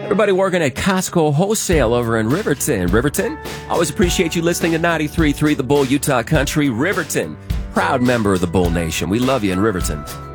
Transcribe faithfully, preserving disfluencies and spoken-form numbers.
Everybody working at Costco Wholesale over in Riverton. Riverton, always appreciate you listening to ninety-three point three The Bull, Utah Country. Riverton, proud member of the Bull Nation. We love you in Riverton.